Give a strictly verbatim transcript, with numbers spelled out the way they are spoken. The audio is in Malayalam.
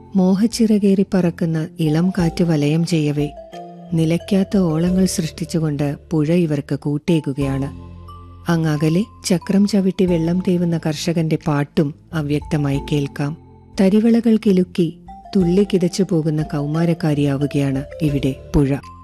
മോഹച്ചിറകേറി പറക്കുന്ന ഇളം കാറ്റ് വലയം ചെയ്യവേ നിലയ്ക്കാത്ത ഓളങ്ങൾ സൃഷ്ടിച്ചുകൊണ്ട് പുഴ ഇവർക്ക് കൂട്ടേകുകയാണ്. അങ്ങകലെ ചക്രം ചവിട്ടി വെള്ളം തേവുന്ന കർഷകന്റെ പാട്ടും അവ്യക്തമായി കേൾക്കാം. തരിവളകൾ കിലുക്കി തുള്ളി കിതച്ചു പോകുന്ന കൗമാരക്കാരിയാവുകയാണ് ഇവിടെ പുഴ.